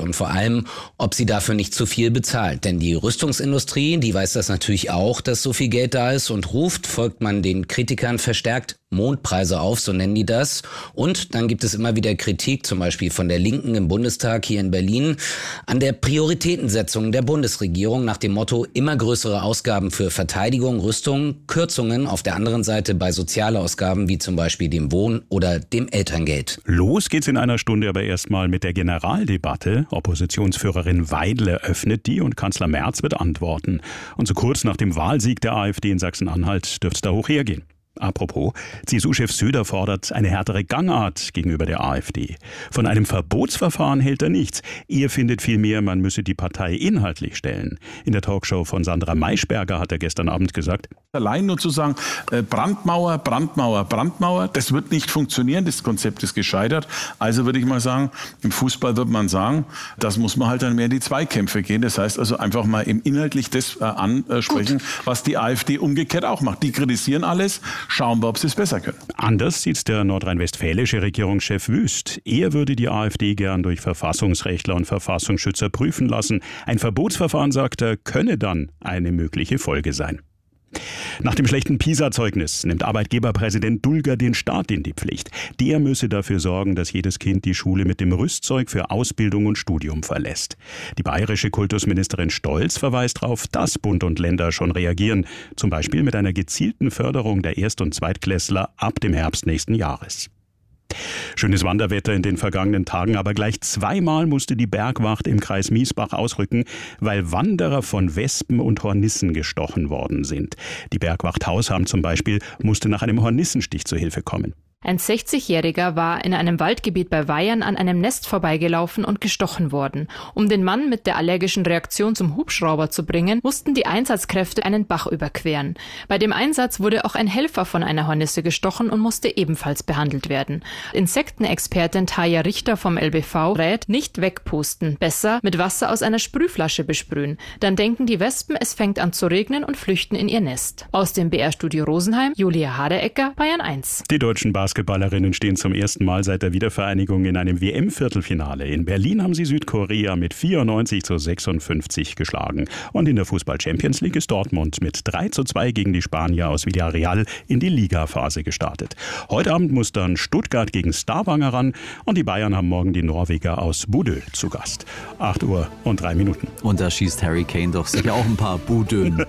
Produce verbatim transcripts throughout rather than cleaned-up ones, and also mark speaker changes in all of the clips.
Speaker 1: und vor allem, ob sie dafür nicht zu viel bezahlt. Denn die Rüstungsindustrie, die weiß das natürlich auch, dass so viel Geld da ist und ruft, folgt man den Kritikern verstärkt Mondpreise auf, so nennen die das. Und dann gibt es immer wieder Kritik, zum Beispiel von der Linken im Bundestag hier in Berlin, an der Prioritätensetzung der Bundesregierung nach dem Motto immer größere Ausgaben für Verteidigung, Rüstung, Kürzungen auf der anderen Seite bei Sozialausgaben wie zum Beispiel dem Wohn- oder dem Elterngeld.
Speaker 2: Los geht's in einer Stunde aber erstmal mit der Generaldebatte. Oppositionsführerin Weidel eröffnet die und Kanzler Merz wird antworten. Und so kurz nach dem Wahlsieg der AfD in Sachsen-Anhalt dürfte es da hoch hergehen. Apropos, C S U-Chef Söder fordert eine härtere Gangart gegenüber der AfD. Von einem Verbotsverfahren hält er nichts. Er findet vielmehr, man müsse die Partei inhaltlich stellen. In der Talkshow von Sandra Maischberger hat er gestern Abend gesagt:
Speaker 3: Allein nur zu sagen, äh, Brandmauer, Brandmauer, Brandmauer, das wird nicht funktionieren, das Konzept ist gescheitert. Also würde ich mal sagen, im Fußball wird man sagen, das muss man halt dann mehr in die Zweikämpfe gehen. Das heißt also einfach mal im inhaltlich das äh, ansprechen, Gut. was die AfD umgekehrt auch macht. Die kritisieren alles. Schauen wir, ob sie es besser können.
Speaker 2: Anders sieht der nordrhein-westfälische Regierungschef Wüst. Er würde die AfD gern durch Verfassungsrechtler und Verfassungsschützer prüfen lassen. Ein Verbotsverfahren, sagt er, könne dann eine mögliche Folge sein. Nach dem schlechten PISA-Zeugnis nimmt Arbeitgeberpräsident Dulger den Staat in die Pflicht. Der müsse dafür sorgen, dass jedes Kind die Schule mit dem Rüstzeug für Ausbildung und Studium verlässt. Die bayerische Kultusministerin Stolz verweist darauf, dass Bund und Länder schon reagieren, zum Beispiel mit einer gezielten Förderung der Erst- und Zweitklässler ab dem Herbst nächsten Jahres. Schönes Wanderwetter in den vergangenen Tagen, aber gleich zweimal musste die Bergwacht im Kreis Miesbach ausrücken, weil Wanderer von Wespen und Hornissen gestochen worden sind. Die Bergwacht Hausham zum Beispiel musste nach einem Hornissenstich zur Hilfe kommen.
Speaker 4: Ein sechzigjähriger war in einem Waldgebiet bei Weyern an einem Nest vorbeigelaufen und gestochen worden. Um den Mann mit der allergischen Reaktion zum Hubschrauber zu bringen, mussten die Einsatzkräfte einen Bach überqueren. Bei dem Einsatz wurde auch ein Helfer von einer Hornisse gestochen und musste ebenfalls behandelt werden. Insektenexpertin Taya Richter vom L B V rät, nicht wegpusten, besser mit Wasser aus einer Sprühflasche besprühen. Dann denken die Wespen, es fängt an zu regnen und flüchten in ihr Nest. Aus dem B R-Studio Rosenheim, Julia Haderecker, Bayern eins.
Speaker 2: Die deutschen Basketballerinnen stehen zum ersten Mal seit der Wiedervereinigung in einem W M-Viertelfinale. In Berlin haben sie Südkorea mit vierundneunzig zu sechsundfünfzig geschlagen. Und in der Fußball-Champions League ist Dortmund mit drei zu zwei gegen die Spanier aus Villarreal in die Ligaphase gestartet. Heute Abend muss dann Stuttgart gegen Stavanger ran und die Bayern haben morgen die Norweger aus Bodø zu Gast. acht Uhr und drei Minuten.
Speaker 5: Und da schießt Harry Kane doch sicher auch ein paar Budön.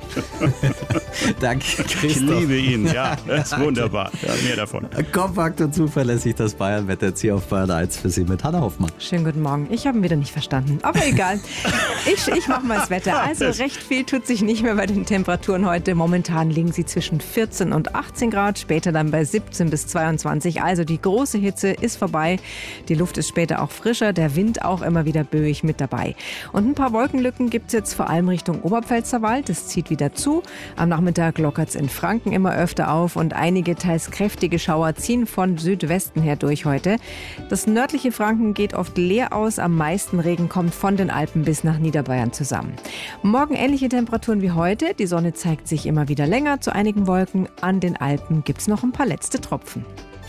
Speaker 5: Danke, Christoph.
Speaker 2: Ich liebe ihn, ja, das ist wunderbar. Ja, mehr davon.
Speaker 5: Kompakt und zuverlässig das Bayern-Wetter jetzt hier auf Bayern eins für Sie mit Hanna Hoffmann.
Speaker 6: Schönen guten Morgen. Ich habe ihn wieder nicht verstanden, aber egal. ich ich mache mal das Wetter. Also recht viel tut sich nicht mehr bei den Temperaturen heute. Momentan liegen sie zwischen vierzehn und achtzehn Grad, später dann bei siebzehn bis zweiundzwanzig. Also die große Hitze ist vorbei. Die Luft ist später auch frischer, der Wind auch immer wieder böig mit dabei. Und ein paar Wolkenlücken gibt es jetzt vor allem Richtung Oberpfälzerwald. Das zieht wieder zu. Am Nachmittag lockert es in Franken immer öfter auf und einige teils kräftige Schauer ziehen von Südwesten her durch heute. Das nördliche Franken geht oft leer aus. Am meisten Regen kommt von den Alpen bis nach Niederbayern zusammen. Morgen ähnliche Temperaturen wie heute. Die Sonne zeigt sich immer wieder länger zu einigen Wolken. An den Alpen gibt es noch ein paar letzte Tropfen.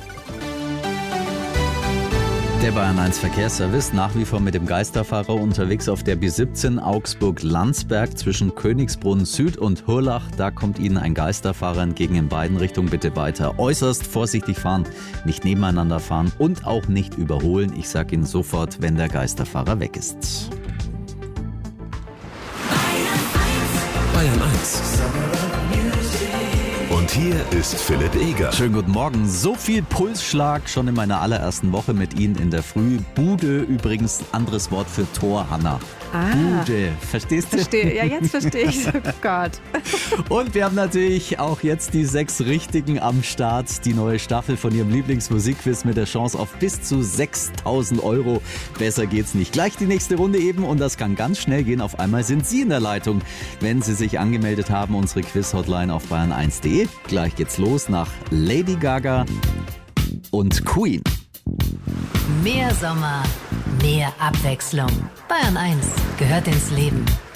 Speaker 5: Der Bayern eins Verkehrsservice nach wie vor mit dem Geisterfahrer unterwegs auf der B siebzehn Augsburg-Landsberg zwischen Königsbrunn Süd und Hurlach. Da kommt Ihnen ein Geisterfahrer entgegen in beiden Richtungen. Bitte weiter äußerst vorsichtig fahren, nicht nebeneinander fahren und auch nicht überholen. Ich sage Ihnen sofort, wenn der Geisterfahrer weg ist.
Speaker 7: Bayern eins. Und hier ist Philipp Eger.
Speaker 5: Schönen guten Morgen. So viel Pulsschlag schon in meiner allerersten Woche mit Ihnen in der Früh. Bude übrigens anderes Wort für Tor, Hanna.
Speaker 6: Ah,
Speaker 5: Bude. Verstehst du?
Speaker 6: Verstehe. Ja, jetzt verstehe ich. Oh Gott.
Speaker 5: Und wir haben natürlich auch jetzt die sechs Richtigen am Start. Die neue Staffel von Ihrem Lieblingsmusikquiz mit der Chance auf bis zu sechstausend Euro. Besser geht's nicht. Gleich die nächste Runde eben und das kann ganz schnell gehen. Auf einmal sind Sie in der Leitung, wenn Sie sich angemeldet haben. Unsere Quiz-Hotline auf bayern eins punkt de. Gleich geht's los nach Lady Gaga und Queen.
Speaker 8: Mehr Sommer, mehr Abwechslung. Bayern eins gehört ins Leben.